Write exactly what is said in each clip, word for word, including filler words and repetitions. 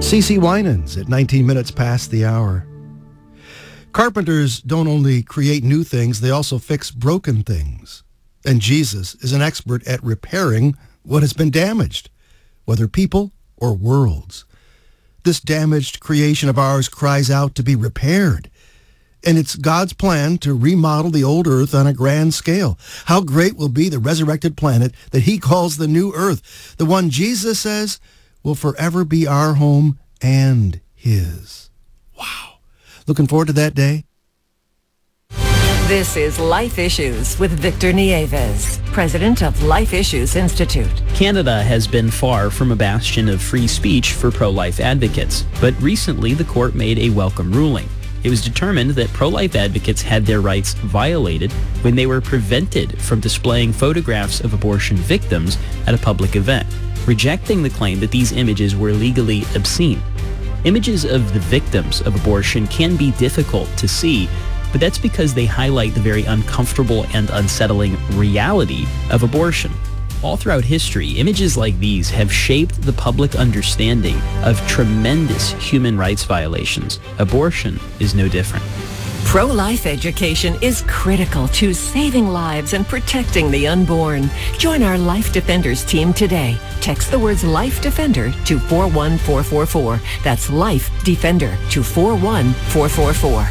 CeCe Winans at nineteen minutes past the hour. Carpenters don't only create new things, they also fix broken things. And Jesus is an expert at repairing what has been damaged, whether people or worlds. This damaged creation of ours cries out to be repaired. And it's God's plan to remodel the old earth on a grand scale. How great will be the resurrected planet that he calls the new earth, the one Jesus says will forever be our home and his. Wow. Looking forward to that day? This is Life Issues with Victor Nieves, president of Life Issues Institute. Canada has been far from a bastion of free speech for pro-life advocates, but recently the court made a welcome ruling. It was determined that pro-life advocates had their rights violated when they were prevented from displaying photographs of abortion victims at a public event, rejecting the claim that these images were legally obscene. Images of the victims of abortion can be difficult to see, but that's because they highlight the very uncomfortable and unsettling reality of abortion. All throughout history, images like these have shaped the public understanding of tremendous human rights violations. Abortion is no different. Pro-life education is critical to saving lives and protecting the unborn. Join our Life Defenders team today. Text the words Life Defender to four one four four four. That's Life Defender to four one four four four.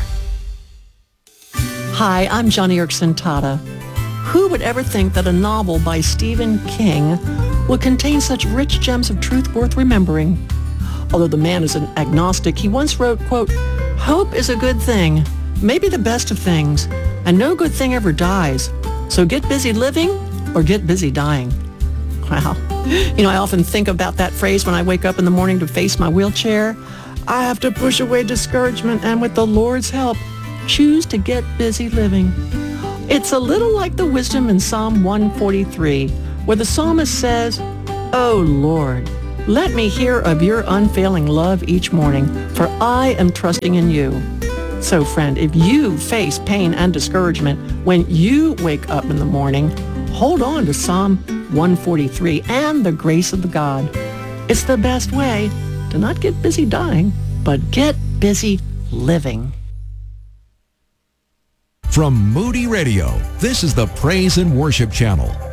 Hi, I'm Johnny Erickson Tata. Who would ever think that a novel by Stephen King would contain such rich gems of truth worth remembering? Although the man is an agnostic, he once wrote, quote, "Hope is a good thing, maybe the best of things, and no good thing ever dies. So get busy living or get busy dying." Wow. You know, I often think about that phrase when I wake up in the morning to face my wheelchair. I have to push away discouragement and with the Lord's help, choose to get busy living. It's a little like the wisdom in Psalm one forty-three, where the psalmist says, "Oh Lord, let me hear of your unfailing love each morning, for I am trusting in you." So friend, if you face pain and discouragement when you wake up in the morning, hold on to Psalm one forty-three and the grace of the God. It's the best way to not get busy dying, but get busy living. From Moody Radio, this is the Praise and Worship Channel.